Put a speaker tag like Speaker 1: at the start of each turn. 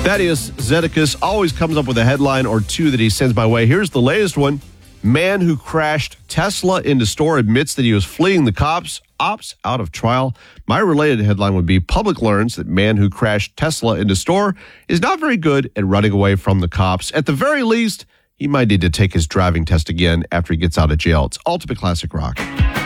Speaker 1: Thaddeus Zedekis always comes up with a headline or two that he sends my way. Here's the latest one. Man who crashed Tesla into store admits that he was fleeing the cops, opts out of trial. My related headline would be Public learns that man who crashed Tesla into store is not very good at running away from the cops. At the very least, he might need to take his driving test again after he gets out of jail. It's Ultimate Classic Rock.